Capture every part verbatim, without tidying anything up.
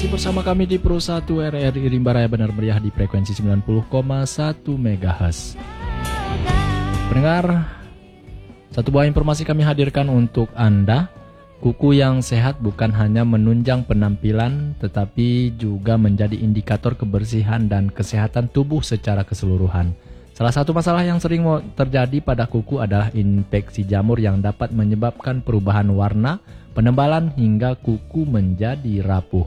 Masih bersama kami di Pro satu R R I Rimba Raya Benar Meriah di frekuensi sembilan puluh koma satu megahertz. Pendengar, satu buah informasi kami hadirkan untuk Anda. Kuku yang sehat bukan hanya menunjang penampilan, tetapi juga menjadi indikator kebersihan dan kesehatan tubuh secara keseluruhan. Salah satu masalah yang sering terjadi pada kuku adalah infeksi jamur yang dapat menyebabkan perubahan warna, penebalan hingga kuku menjadi rapuh.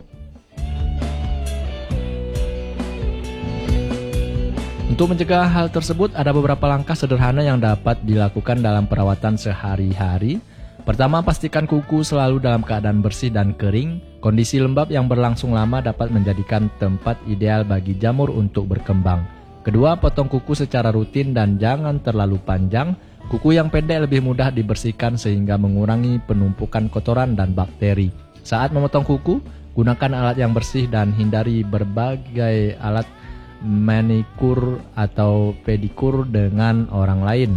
Untuk mencegah hal tersebut, ada beberapa langkah sederhana yang dapat dilakukan dalam perawatan sehari-hari. Pertama, pastikan kuku selalu dalam keadaan bersih dan kering. Kondisi lembab yang berlangsung lama dapat menjadikan tempat ideal bagi jamur untuk berkembang. Kedua, potong kuku secara rutin dan jangan terlalu panjang. Kuku yang pendek lebih mudah dibersihkan sehingga mengurangi penumpukan kotoran dan bakteri. Saat memotong kuku, gunakan alat yang bersih dan hindari berbagai alat manikur atau pedikur dengan orang lain.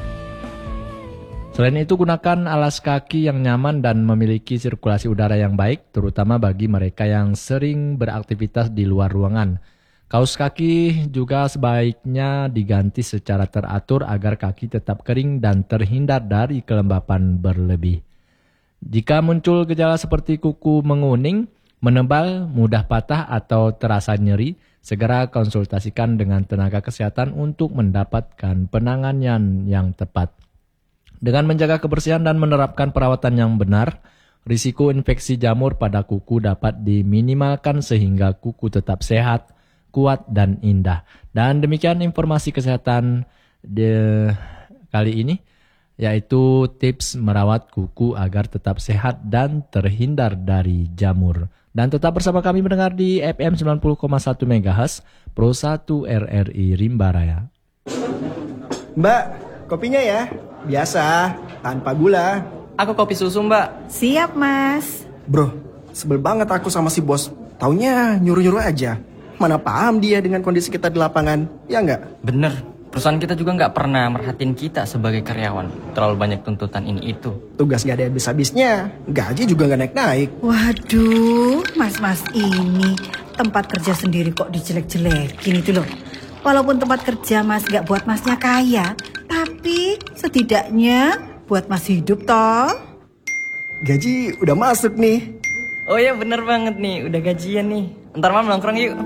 Selain itu, gunakan alas kaki yang nyaman dan memiliki sirkulasi udara yang baik, terutama bagi mereka yang sering beraktivitas di luar ruangan. Kaos kaki juga sebaiknya diganti secara teratur agar kaki tetap kering dan terhindar dari kelembapan berlebih. Jika muncul gejala seperti kuku menguning, menebal, mudah patah atau terasa nyeri, segera konsultasikan dengan tenaga kesehatan untuk mendapatkan penanganan yang tepat. Dengan menjaga kebersihan dan menerapkan perawatan yang benar, risiko infeksi jamur pada kuku dapat diminimalkan sehingga kuku tetap sehat, kuat dan indah. Dan demikian informasi kesehatan de, kali ini, yaitu tips merawat kuku agar tetap sehat dan terhindar dari jamur. Dan tetap bersama kami mendengar di F M sembilan puluh koma satu megahertz Pro satu R R I Rimba Raya. Mbak, kopinya ya? Biasa, tanpa gula. Aku kopi susu, Mbak. Siap, Mas. Bro, sebel banget aku sama si bos. Taunya nyuruh-nyuruh aja. Mana paham dia dengan kondisi kita di lapangan, ya nggak? Bener, perusahaan kita juga nggak pernah merhatiin kita sebagai karyawan. Terlalu banyak tuntutan ini itu. Tugas nggak ada habis-habisnya, gaji juga nggak naik-naik. Waduh, mas-mas ini tempat kerja sendiri kok dijelek-jelekin itu loh. Walaupun tempat kerja mas nggak buat masnya kaya, tapi setidaknya buat mas hidup toh. Gaji udah masuk nih. Oh ya bener banget nih, udah gajian nih. Ntar malam nongkrong yuk.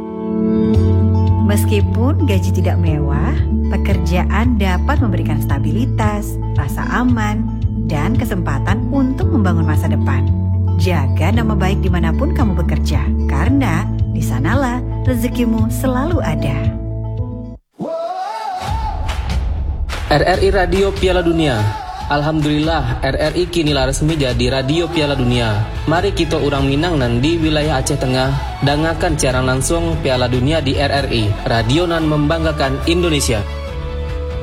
Meskipun gaji tidak mewah, pekerjaan dapat memberikan stabilitas, rasa aman, dan kesempatan untuk membangun masa depan. Jaga nama baik dimanapun kamu bekerja, karena di sanalah rezekimu selalu ada. R R I Radio Piala Dunia. Alhamdulillah, R R I kinilah resmi jadi Radio Piala Dunia. Mari kita orang Minang nan di wilayah Aceh Tengah dengarkan siaran langsung Piala Dunia di R R I. Radio nan membanggakan Indonesia.